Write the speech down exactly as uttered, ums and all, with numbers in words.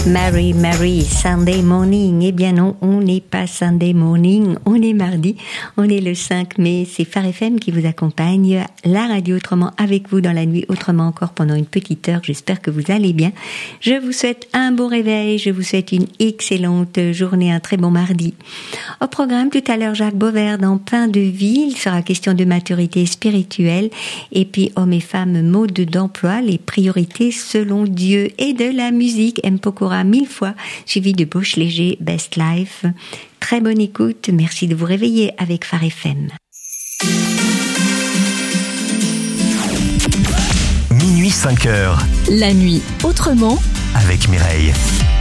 Mary, Mary, Sunday morning. Eh bien non, on n'est pas Sunday morning, on est mardi, on est le cinq mai. C'est Phare F M qui vous accompagne, la radio autrement avec vous dans la nuit, autrement encore pendant une petite heure. J'espère que vous allez bien. Je vous souhaite un bon réveil, je vous souhaite une excellente journée, un très bon mardi. Au programme tout à l'heure, Jacques Beauvert dans Pain de Vie. Il sera question de maturité spirituelle et puis hommes et femmes, mode d'emploi, les priorités selon Dieu et de la musique. M. Pokora mille fois, suivi de Bauche Léger, Best Life. Très bonne écoute, merci de vous réveiller avec Phare F M. Minuit cinq heures. La nuit autrement avec Mireille.